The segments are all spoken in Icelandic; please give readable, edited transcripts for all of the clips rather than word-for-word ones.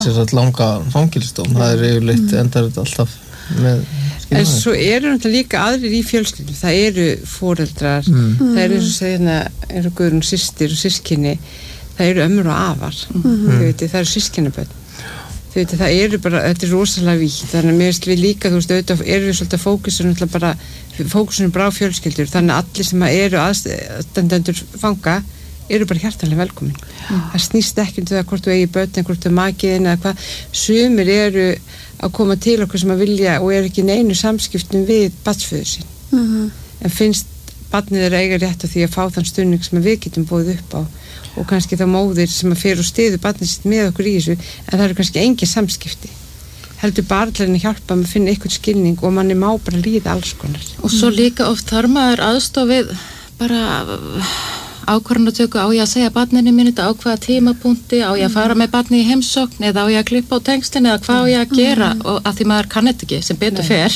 Sérstaklega langa fangelsisdóm, það yfirleitt endar þetta alltaf með skilnaði. En svo eru náttúrulega líka aðrir í fjölskyldum, það eru foreldrar, það eru eins og segja eru Guðrún systir og systkini, það eru ömmur og afar, það eru systkinabörn. Það eru bara, þetta rosalega vítt, þannig að mér veist við líka, auðvitað eru við svolítið fókusunum bara á fjölskyldur, þannig að allir sem eru aðstandendur fanga eru bara hjartanlega velkomin. Það snýst ekki það hvort þú eigi börn en hvort þú makiðin eða hvað. Sumir eru að koma til okkur sem að vilja og eru ekki í neinu samskiptum við barnsföður sín. En finnst barnið þeirra eiga rétt á því að fá þann stuðning sem við getum boðið upp á og kannski þá móðir sem að fer og styður barnið sitt með okkur í þessu, en það eru kannski engin samskipti. Heldur barnleginn að hjálpa að finna eitthvað skilning og manni má bara líða alls konar. Og svo líka oft þarf maður aðstoð við bara ákvarðanatöku, á ég að segja barninu mínu þetta á hvaða tímapunkti, á ég að fara með barni í heimsókn eða á ég að klippa á tengstin eða hvað á ég að gera og að því maður kann þetta ekki sem betur fer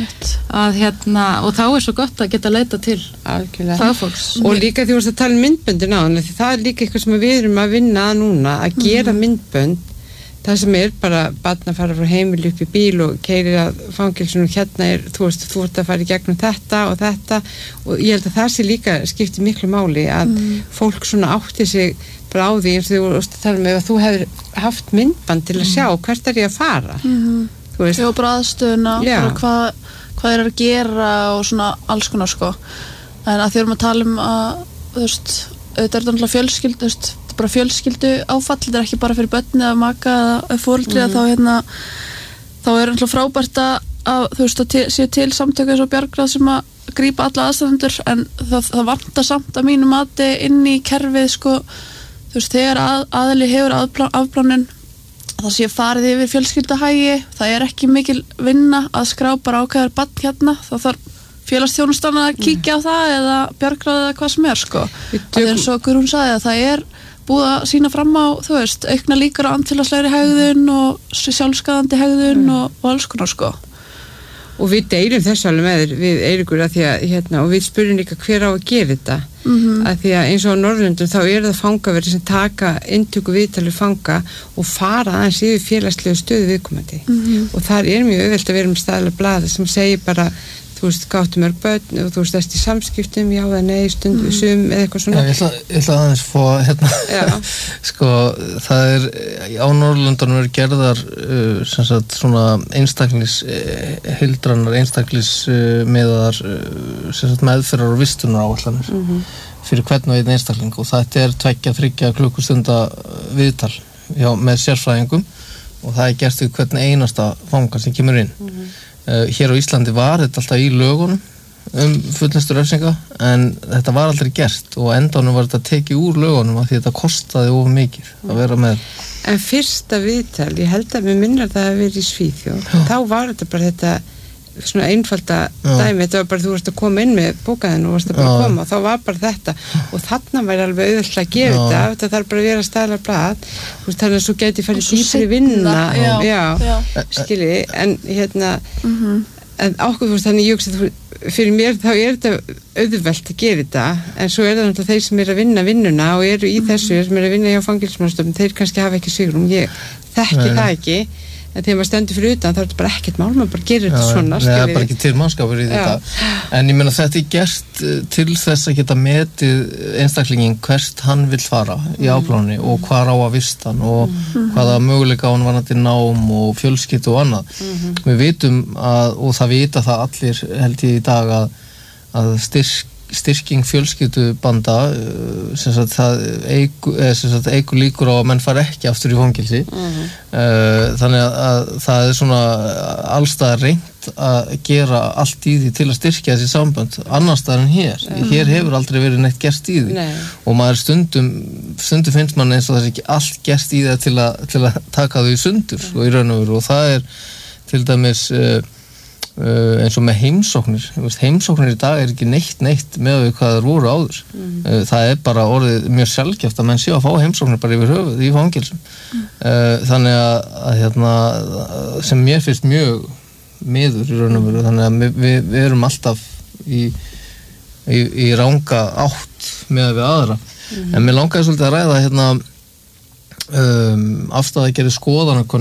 að og þá er svo gott að geta leita til fagfólks. Og líka því þú varst að tala um myndböndin á þannig því það er líka eitthvað sem við erum að vinna að núna, að gera myndbönd það sem er bara barn að fara frá heimili upp í bíl og keyrir að fangelsinu hérna þú ert að fara í gegnum þetta og ég held að það sé líka skiptir miklu máli að fólk svona átti sig bara á því eins og þú varst að tala með að þú hefur haft myndband til að sjá hvert er ég að fara þú veist. Já, bara aðstöðuna, bara hvað er að gera og svona alls konar sko. En að því erum að tala um að þú veist, þetta er náttúrulega fjölskyldu, þú veist bara fjölskyldu áfall, þetta er ekki bara fyrir börn eða maka eða foreldri þá er náttúrulega frábært að þú veist að sé til samtöku eins og Bjargráð sem að grípa alla aðstandendur en það vantar samt að mínu mati inn í kerfið sko, þú veist þegar aðili hefur afplánun það sé farið yfir fjölskyldahægi, það er ekki mikil vinna að skrá bara ákveðar barn hérna, þá þarf félagsþjónustan að kíkja á það eða Bjargráð eða hvað sem er sko. Það er eins og Guðrún sagði að það er búið að sýna fram á, þú veist, aukna líkur á andfélagslegri hegðun og sjálfskaðandi hegðun og alls konar sko. Og við deilum þessu alveg með við Eiríkur að því að og við spurjum líka hver á að gera þetta að því að eins og á Norðurlöndum þá eru það fangaverðir sem taka inntöku viðtalið fanga og fara aðeins yfir félagslegu stöðu viðkomandi og þar er mjög auðvelt að vera með staðlega blaði sem segir bara þú veist, gáttu mörg börn og þú veist, þessi samskiptum, já eða nei, stundu sum eða eitthvað svona. Ég ætla aðeins fá sko, það er á Norðurlöndunum gerðar sem sagt svona heildrannar einstaklismiðaðar sem sagt meðferðar og vistunar áætlanir fyrir hvern og einn einstakling og þetta er 2-3 klukkustunda viðtal með sérfræðingum og það er gert við hvern einasta fanga sem kemur inn. Hér á Íslandi var þetta alltaf í lögunum fullnustu refsinga en þetta var aldrei gert og endanum var þetta tekið úr lögunum af því þetta kostaði of mikið að vera með. En fyrsta viðtal, ég held að mér minnar það að vera í Svíþjóð, þá var þetta bara þetta svona einfalda dæmi, þetta var bara þú varst að koma inn með bókaðinu og varst að bara koma og þá var bara þetta og þarna væri alveg auðvitað að gera þetta þarf bara að vera staðlega blað þannig að svo geti farið dýpri vinna skilji, en en ákveð þú veist þannig ég hugsa fyrir mér þá er þetta auðvelt að gera þetta en svo er það náttúrulega þeir sem eru að vinna vinnuna og eru í þessu sem eru að vinna hjá fangelsismálastofnun, þeir kannski hafa ekki svigrúm, ég þekki það ekki en þegar maður stendur fyrir utan þá er þetta bara ekkert mál, maður bara gerir þetta svona það er bara ekki til mannskapur í þetta en ég meina þetta er gert til þess að geta metið einstaklingin hvert hann vill fara í afpláni og hvar á að vista hann og hvaða möguleika á hann varandi nám og fjölskyldu og annað við vitum og það vita það allir held ég í dag að styrking fjölskyldubanda sem sagt það eigur líkur á að menn fara ekki aftur í fangelsi þannig að það er svona allstaðar reynt að gera allt í því til að styrkja þessi sambönd annars staðar en hér hefur aldrei verið neitt gert í því og maður stundum finnst mann eins og það er ekki allt gert í það til að taka þau í sundur og í raun og veru og það er til dæmis eins og með heimsóknir í dag er ekki neitt með hvað það voru áður það er bara orðið mjög sjaldgæft að menn séu að fá heimsóknir bara yfir höfuð í fangelsum þannig að sem mér finnst mjög miður í raun og veru þannig að við erum alltaf í ranga átt með við aðra en mér langaði svolítið að ræða afstæða gerði skoðanakönnun